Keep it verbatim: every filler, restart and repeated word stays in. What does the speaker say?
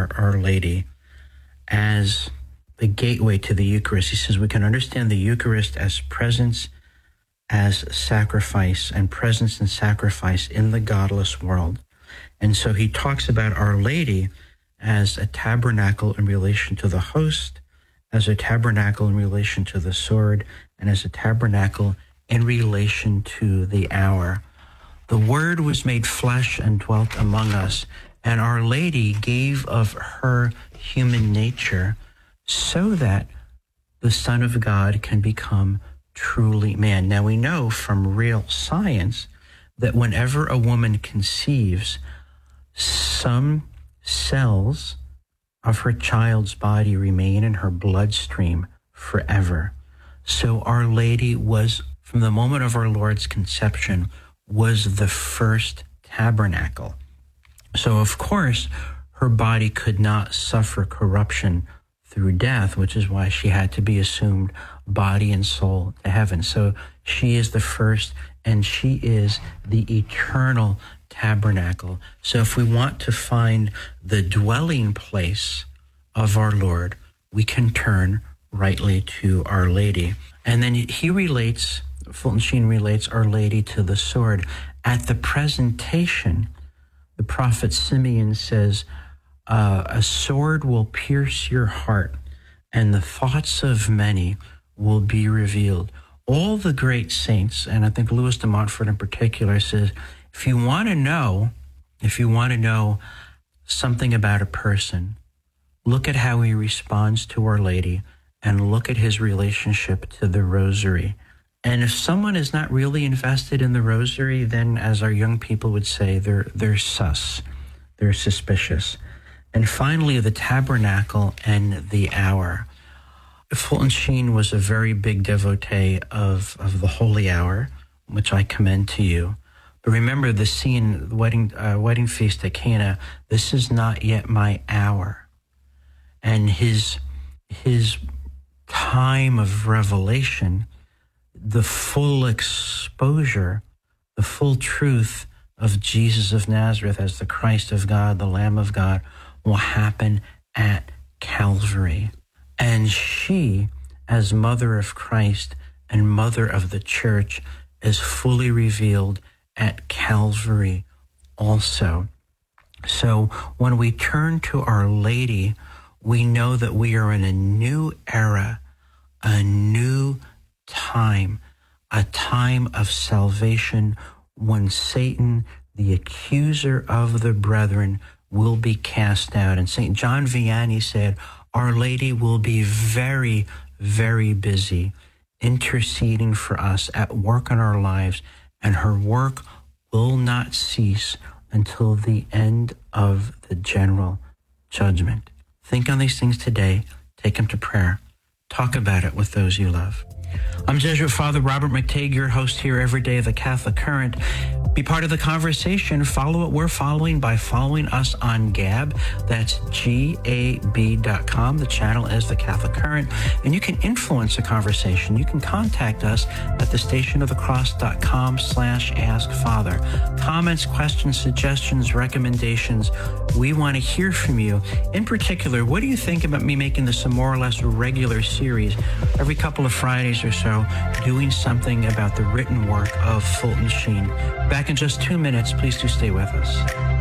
our, our Lady as the gateway to the Eucharist. He says we can understand the Eucharist as presence, as sacrifice, and presence and sacrifice in the godless world. And so he talks about Our Lady as a tabernacle in relation to the host, as a tabernacle in relation to the sword, and as a tabernacle in relation to the hour. The Word was made flesh and dwelt among us, and Our Lady gave of her human nature so that the Son of God can become truly man. Now, we know from real science that whenever a woman conceives, some cells of her child's body remain in her bloodstream forever. So Our Lady was, from the moment of our Lord's conception, was the first tabernacle. So, of course, her body could not suffer corruption through death, which is why she had to be assumed body and soul to heaven. So she is the first, and she is the eternal tabernacle. So if we want to find the dwelling place of our Lord, we can turn rightly to Our Lady. And then he relates, Fulton Sheen relates Our Lady to the sword. At the presentation, the prophet Simeon says, uh, a sword will pierce your heart, and the thoughts of many will be revealed. All the great saints, and I think Louis de Montfort in particular, says, if you want to know, if you want to know something about a person, look at how he responds to Our Lady and look at his relationship to the rosary. And if someone is not really invested in the rosary, then, as our young people would say, they're they're sus, they're suspicious. And finally, the tabernacle and the hour. Fulton Sheen was a very big devotee of, of the Holy Hour, which I commend to you. But remember the scene, the wedding, uh, wedding feast at Cana, this is not yet my hour. And his, his time of revelation, the full exposure, the full truth of Jesus of Nazareth as the Christ of God, the Lamb of God, will happen at Calvary. And she, as Mother of Christ and Mother of the Church, is fully revealed at Calvary also. So when we turn to Our Lady, we know that we are in a new era, a new time, a time of salvation when Satan, the accuser of the brethren, will be cast out. And Saint John Vianney said, Our Lady will be very, very busy interceding for us, at work in our lives, and her work will not cease until the end of the general judgment. Think on these things today. Take them to prayer. Talk about it with those you love. I'm Jesuit Father Robert McTague, your host here every day of the Catholic Current. Be part of the conversation. Follow what we're following by following us on Gab. That's G A B dot com. The channel is the Catholic Current. And you can influence the conversation. You can contact us at the station of the cross dot com slash ask father. Comments, questions, suggestions, recommendations. We want to hear from you. In particular, what do you think about me making this a more or less regular series every couple of Fridays or so, doing something about the written work of Fulton Sheen? Back in just two minutes. Please do stay with us.